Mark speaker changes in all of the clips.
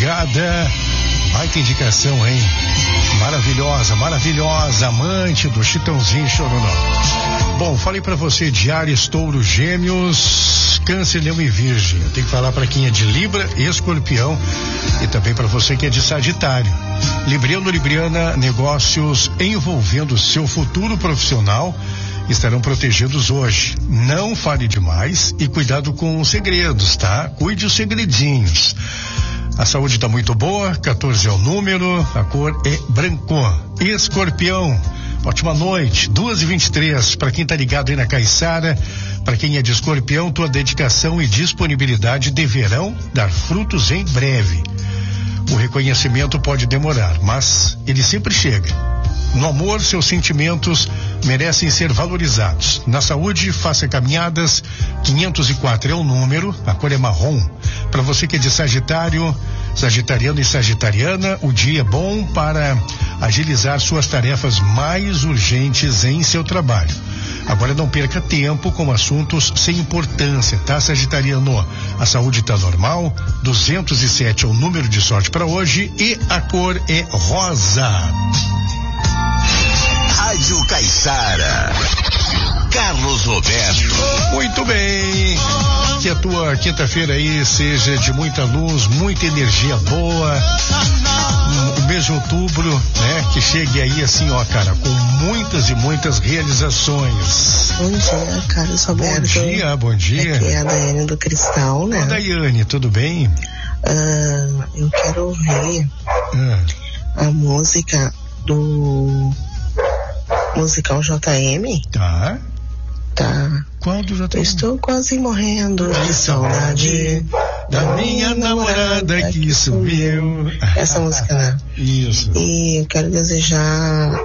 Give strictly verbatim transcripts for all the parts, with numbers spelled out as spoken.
Speaker 1: madrugada. Baita indicação, hein? Maravilhosa, maravilhosa, amante do Chitãozinho Chororó. Bom, falei pra você de Áries, Touro, Gêmeos, Câncer, Leão e Virgem. Eu tenho que falar pra quem é de Libra, Escorpião e também pra você que é de Sagitário. Libriano, Libriana, negócios envolvendo seu futuro profissional estarão protegidos hoje. Não fale demais e cuidado com os segredos, tá? Cuide os segredinhos. A saúde está muito boa, quatorze é o número, a cor é branco. Escorpião, ótima noite, duas e vinte e três, para quem tá ligado aí na Caiçara, para quem é de Escorpião, tua dedicação e disponibilidade deverão dar frutos em breve. O reconhecimento pode demorar, mas ele sempre chega. No amor, seus sentimentos merecem ser valorizados. Na saúde, faça caminhadas. quinhentos e quatro é o número, a cor é marrom. Para você que é de Sagitário, Sagitariano e Sagitariana, o dia é bom para agilizar suas tarefas mais urgentes em seu trabalho. Agora não perca tempo com assuntos sem importância, tá, Sagitariano? A saúde está normal, duzentos e sete é o número de sorte para hoje e a cor é rosa.
Speaker 2: Rádio Caiçara, Carlos Roberto.
Speaker 1: Muito bem, que a tua quinta-feira aí seja de muita luz, muita energia boa, o mês de outubro, né, que chegue aí assim, ó, cara, com muitas e muitas realizações.
Speaker 3: Bom dia, Carlos Roberto.
Speaker 1: Bom dia, bom dia.
Speaker 3: Aqui é a Daiane do Cristal, né?
Speaker 1: Ô, Daiane, tudo bem?
Speaker 3: Uh, eu quero ouvir
Speaker 1: ah.
Speaker 3: a música do musical J M.
Speaker 1: Tá.
Speaker 3: Tá.
Speaker 1: Qual do J M?
Speaker 3: Eu estou quase morrendo de saudade
Speaker 1: da minha namorada que sumiu.
Speaker 3: Essa música, né?
Speaker 1: Isso.
Speaker 3: E eu quero desejar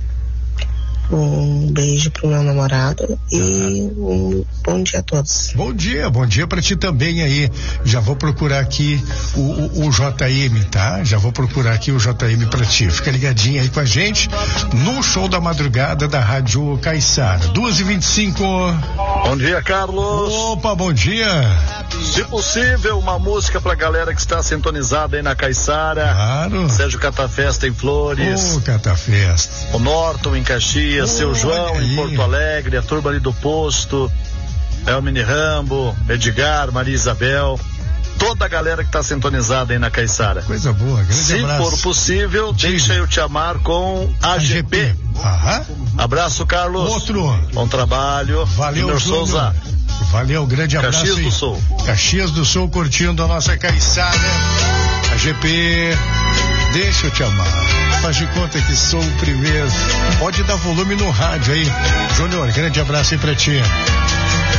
Speaker 3: um beijo pro meu namorado e um bom dia a todos.
Speaker 1: Bom dia, bom dia pra ti também aí. Já vou procurar aqui o, o, o J M, tá? Já vou procurar aqui o J M pra ti. Fica ligadinho aí com a gente no show da madrugada da Rádio Caiçara. duas e vinte e cinco.
Speaker 4: Bom dia, Carlos.
Speaker 1: Opa, bom dia.
Speaker 4: Se possível, uma música pra galera que está sintonizada aí na Caiçara.
Speaker 1: Claro.
Speaker 4: Sérgio Catafesta em Flores.
Speaker 1: Ô, oh, Catafesta.
Speaker 4: O Norton em Caxias. Seu João
Speaker 1: aí.
Speaker 4: Em Porto Alegre, a turma ali do posto, Elmini Rambo, Edgar, Maria Isabel, toda a galera que tá sintonizada aí na Caiçara.
Speaker 1: Coisa boa, grande
Speaker 4: Se
Speaker 1: abraço.
Speaker 4: for possível, Diga. Deixa eu te amar com A G P.
Speaker 1: Aham.
Speaker 4: Abraço, Carlos.
Speaker 1: Outro.
Speaker 4: Bom trabalho.
Speaker 1: Valeu,
Speaker 4: Júnior Souza.
Speaker 1: Valeu, grande abraço.
Speaker 4: Caxias
Speaker 1: aí.
Speaker 4: do Sul.
Speaker 1: Caxias do Sul curtindo a nossa Caiçara. A G P. Deixa eu te amar. Faz de conta que sou o primeiro. Pode dar volume no rádio aí. Júnior, grande abraço aí pra ti.